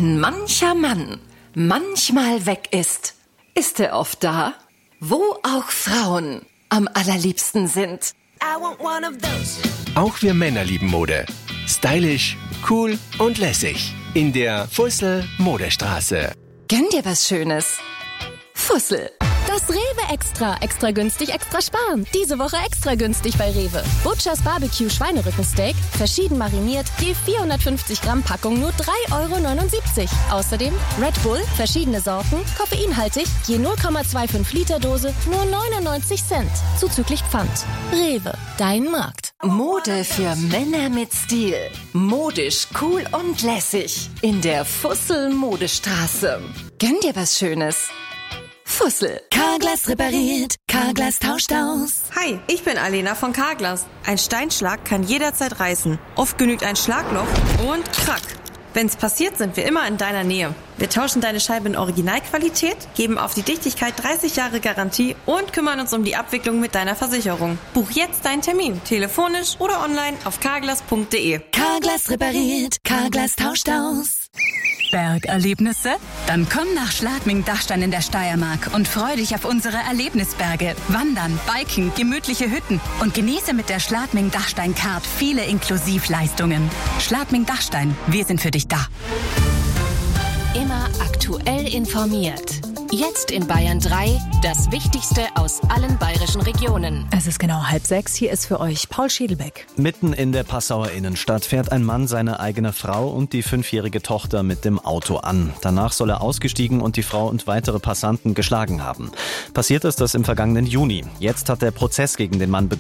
Wenn mancher Mann manchmal weg ist, ist er oft da, wo auch Frauen am allerliebsten sind. Auch wir Männer lieben Mode. Stylisch, cool und lässig. In der Fussel Modestraße. Gönn dir was Schönes. Fussel. Das Rewe Extra günstig, extra sparen. Diese Woche extra günstig bei Rewe. Butchers Barbecue Schweinerückensteak, verschieden mariniert, je 450 Gramm Packung nur 3,79 €. Außerdem Red Bull, verschiedene Sorten, koffeinhaltig, je 0,25 Liter Dose, nur 99 Cent. Zuzüglich Pfand. Rewe, dein Markt. Mode für Männer mit Stil. Modisch, cool und lässig. In der Fussel Modestraße. Gönn dir was Schönes. Fussel. Carglass repariert, Carglass tauscht aus. Hi, ich bin Alena von Carglass. Ein Steinschlag kann jederzeit reißen. Oft genügt ein Schlagloch und krack. Wenn's passiert, sind wir immer in deiner Nähe. Wir tauschen deine Scheibe in Originalqualität, geben auf die Dichtigkeit 30 Jahre Garantie und kümmern uns um die Abwicklung mit deiner Versicherung. Buch jetzt deinen Termin, telefonisch oder online auf carglass.de. Carglass repariert, Carglass tauscht aus. Bergerlebnisse? Dann komm nach Schladming-Dachstein in der Steiermark und freu dich auf unsere Erlebnisberge. Wandern, Biken, gemütliche Hütten und genieße mit der Schladming-Dachstein-Card viele Inklusivleistungen. Schladming-Dachstein, wir sind für dich da. Immer aktuell informiert. Jetzt in Bayern 3 das Wichtigste aus allen bayerischen Regionen. Es ist genau 5:30. Hier ist für euch Paul Schiedelbeck. Mitten in der Passauer Innenstadt fährt ein Mann seine eigene Frau und die 5-jährige Tochter mit dem Auto an. Danach soll er ausgestiegen und die Frau und weitere Passanten geschlagen haben. Passiert ist das im vergangenen Juni. Jetzt hat der Prozess gegen den Mann begonnen.